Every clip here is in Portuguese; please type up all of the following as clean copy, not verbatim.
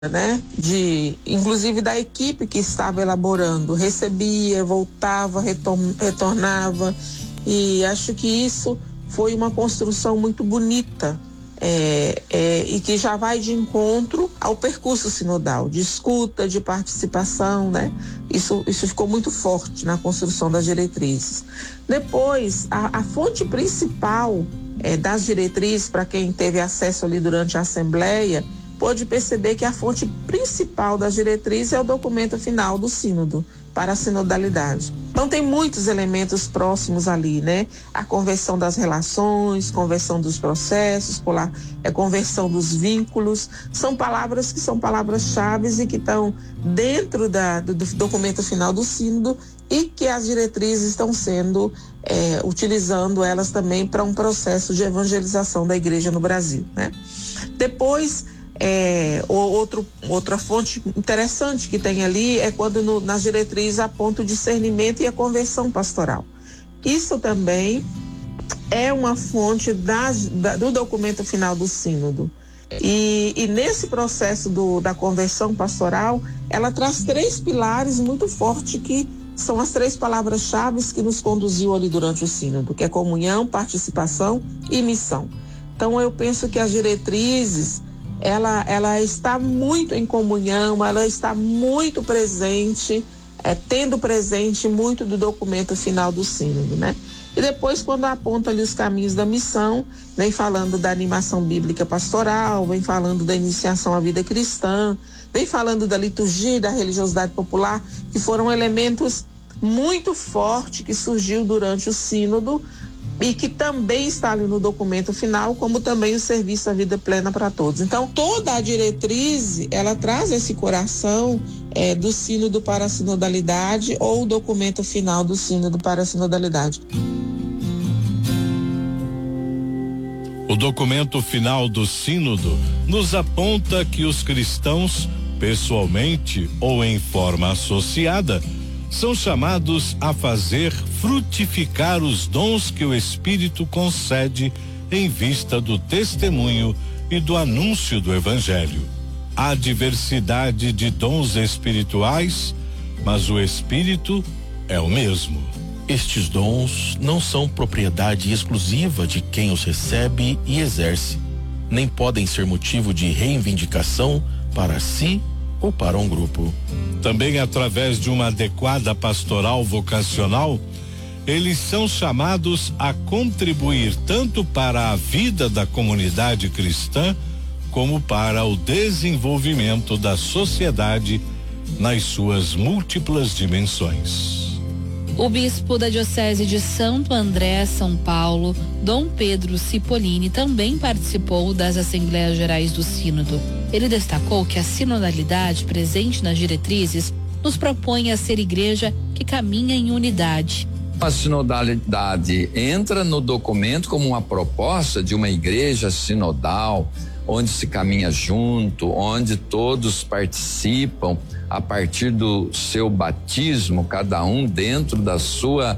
né? Inclusive da equipe que estava elaborando, recebia, voltava, retornava, e acho que isso foi uma construção muito bonita, e que já vai de encontro ao percurso sinodal, de escuta, de participação, né? Isso ficou muito forte na construção das diretrizes. Depois, a fonte principal das diretrizes, para quem teve acesso ali durante a Assembleia, pôde perceber que a fonte principal das diretrizes é o documento final do sínodo, para a sinodalidade. Então tem muitos elementos próximos ali, né? A conversão das relações, conversão dos processos, conversão dos vínculos, são palavras que são palavras-chave e que estão dentro do documento final do sínodo e que as diretrizes estão sendo, utilizando elas também para um processo de evangelização da igreja no Brasil, né? Depois, outra fonte interessante que tem ali é quando nas diretrizes aponta o discernimento e a conversão pastoral. Isso também é uma fonte do documento final do sínodo. E nesse processo da conversão pastoral, ela traz 3 pilares muito fortes que são as 3 palavras-chave que nos conduziu ali durante o sínodo, que é comunhão, participação e missão. Então eu penso que as diretrizes ela está muito em comunhão, ela está muito presente, tendo presente muito do documento final do sínodo, né? E depois, quando aponta ali os caminhos da missão, vem falando da animação bíblica pastoral, vem falando da iniciação à vida cristã, vem falando da liturgia e da religiosidade popular, que foram elementos muito fortes que surgiu durante o sínodo, e que também está ali no documento final, como também o serviço à vida plena para todos. Então, toda a diretriz, ela traz esse coração do sínodo para a sinodalidade ou o documento final do sínodo para a sinodalidade. O documento final do sínodo nos aponta que os cristãos, pessoalmente ou em forma associada, são chamados a fazer frutificar os dons que o Espírito concede em vista do testemunho e do anúncio do Evangelho. Há diversidade de dons espirituais, mas o Espírito é o mesmo. Estes dons não são propriedade exclusiva de quem os recebe e exerce, nem podem ser motivo de reivindicação para si ou para um grupo. Também através de uma adequada pastoral vocacional, eles são chamados a contribuir tanto para a vida da comunidade cristã, como para o desenvolvimento da sociedade nas suas múltiplas dimensões. O bispo da Diocese de Santo André, São Paulo, Dom Pedro Cipollini, também participou das Assembleias Gerais do Sínodo. Ele destacou que a sinodalidade presente nas diretrizes nos propõe a ser igreja que caminha em unidade. A sinodalidade entra no documento como uma proposta de uma igreja sinodal, onde se caminha junto, onde todos participam a partir do seu batismo, cada um dentro da sua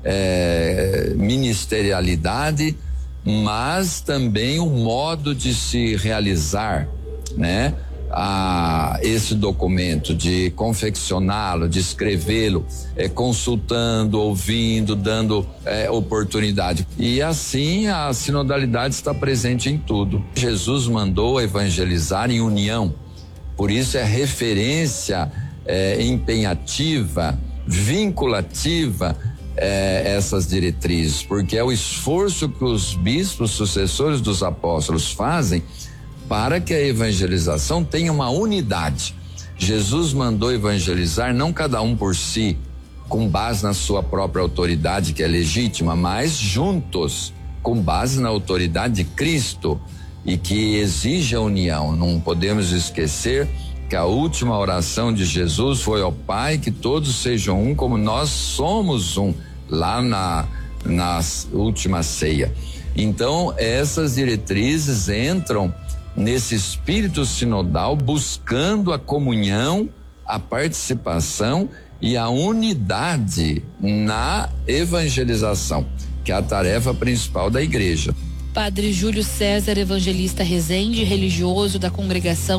ministerialidade, mas também o modo de se realizar, né? Esse documento, de confeccioná-lo, de escrevê-lo, consultando, ouvindo, dando oportunidade. E assim a sinodalidade está presente em tudo. Jesus mandou evangelizar em união, por isso é referência empenhativa, vinculativa, essas diretrizes, porque é o esforço que os bispos sucessores dos apóstolos fazem para que a evangelização tenha uma unidade. Jesus mandou evangelizar não cada um por si, com base na sua própria autoridade, que é legítima, mas juntos, com base na autoridade de Cristo e que exige a união. Não podemos esquecer que a última oração de Jesus foi ao Pai, que todos sejam um como nós somos um, lá na última ceia. Então, essas diretrizes entram nesse espírito sinodal, buscando a comunhão, a participação e a unidade na evangelização, que é a tarefa principal da igreja. Padre Júlio César Evangelista Rezende, religioso da congregação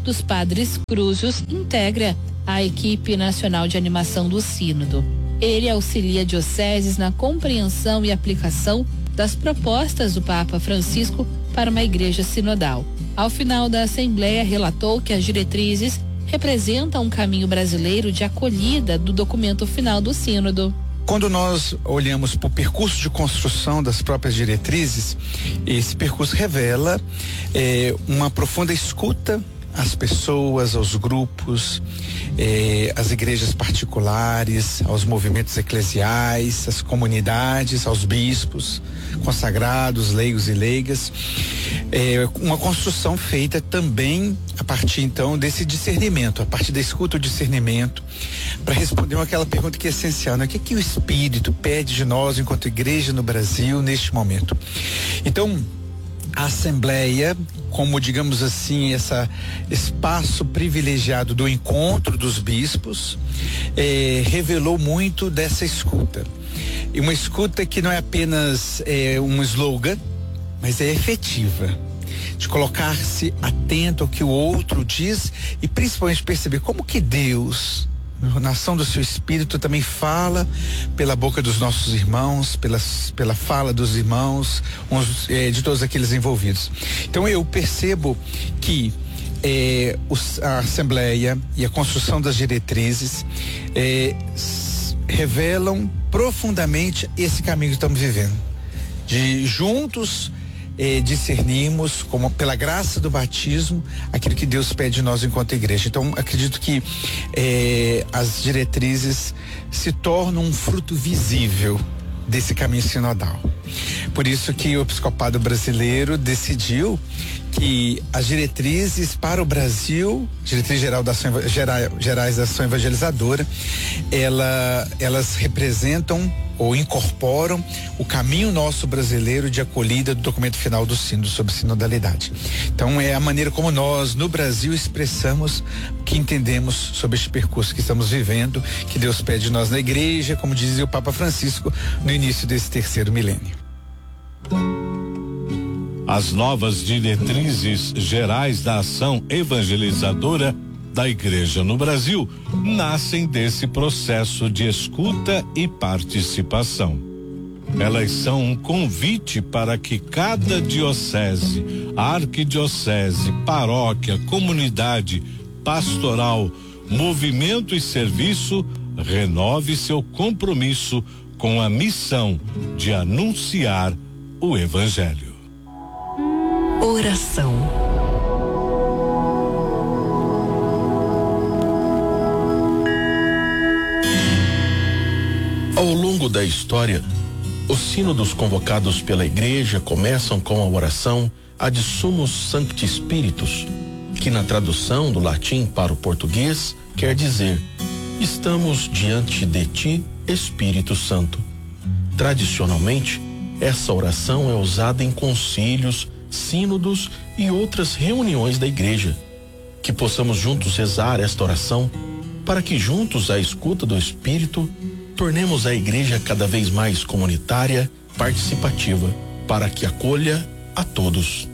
dos Padres Crúzios integra a equipe nacional de animação do Sínodo. Ele auxilia dioceses na compreensão e aplicação das propostas do Papa Francisco para uma igreja sinodal. Ao final da Assembleia, relatou que as diretrizes representam um caminho brasileiro de acolhida do documento final do Sínodo. Quando nós olhamos para o percurso de construção das próprias diretrizes, esse percurso revela uma profunda escuta às pessoas, aos grupos, às igrejas particulares, aos movimentos eclesiais, às comunidades, aos bispos, consagrados, leigos e leigas. Uma construção feita também a partir então desse discernimento, a partir da escuta, o discernimento, para responder aquela pergunta que é essencial, né? O que o Espírito pede de nós enquanto igreja no Brasil neste momento? Então, a Assembleia, como digamos assim, esse espaço privilegiado do encontro dos bispos, revelou muito dessa escuta. E uma escuta que não é apenas um slogan, mas é efetiva, de colocar-se atento ao que o outro diz e principalmente perceber como que Deus, na ação do seu Espírito, também fala pela boca dos nossos irmãos, pela fala dos irmãos, de todos aqueles envolvidos. Então eu percebo que a Assembleia e a construção das diretrizes revelam profundamente esse caminho que estamos vivendo, de juntos discernimos, como pela graça do batismo, aquilo que Deus pede de nós enquanto igreja. Então acredito que as diretrizes se tornam um fruto visível desse caminho sinodal. Por isso que o episcopado brasileiro decidiu que as diretrizes para o Brasil, diretriz gerais da ação evangelizadora, elas representam ou incorporam o caminho nosso brasileiro de acolhida do documento final do Sínodo sobre sinodalidade. Então é a maneira como nós no Brasil expressamos o que entendemos sobre este percurso que estamos vivendo, que Deus pede de nós na igreja, como dizia o Papa Francisco no início desse terceiro milênio. As novas diretrizes gerais da ação evangelizadora da Igreja no Brasil nascem desse processo de escuta e participação. Elas são um convite para que cada diocese, arquidiocese, paróquia, comunidade, pastoral, movimento e serviço renove seu compromisso com a missão de anunciar o Evangelho. Oração. Ao longo da história, os sínodos convocados pela Igreja começam com a oração Ad Sumus Sancti Spiritus, que na tradução do latim para o português quer dizer: estamos diante de ti, Espírito Santo. Tradicionalmente, essa oração é usada em concílios, sínodos e outras reuniões da Igreja. Que possamos juntos rezar esta oração para que juntos, à escuta do Espírito, tornemos a Igreja cada vez mais comunitária, participativa, para que acolha a todos.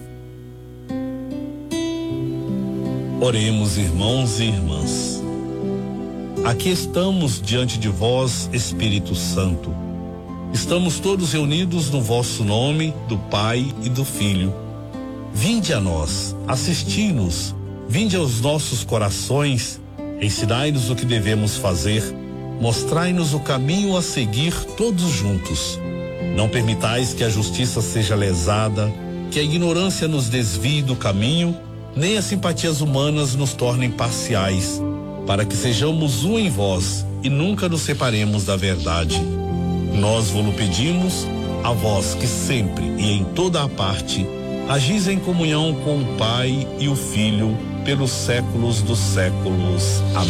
Oremos, irmãos e irmãs. Aqui estamos diante de vós, Espírito Santo. Estamos todos reunidos no vosso nome, do Pai e do Filho. Vinde a nós, assisti-nos, vinde aos nossos corações, ensinai-nos o que devemos fazer, mostrai-nos o caminho a seguir todos juntos. Não permitais que a justiça seja lesada, que a ignorância nos desvie do caminho, nem as simpatias humanas nos tornem parciais, para que sejamos um em vós e nunca nos separemos da verdade. Nós vos pedimos, a vós que sempre e em toda a parte agis em comunhão com o Pai e o Filho pelos séculos dos séculos. Amém.